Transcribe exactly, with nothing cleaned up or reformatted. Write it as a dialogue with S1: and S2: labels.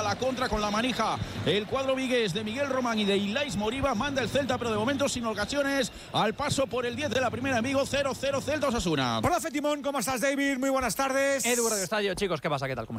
S1: la contra con la manija. El cuadro vigués de Miguel Román y de Ilais Moriba manda el Celta, pero de momento sin ocasiones. Al paso por el diez de la primera, amigo. cero cero Celta Osasuna.
S2: Hola, Fetimón, ¿cómo estás, David? Muy buenas tardes.
S3: Edu Radio Estadio, chicos, ¿qué pasa? ¿Qué tal? ¿Cómo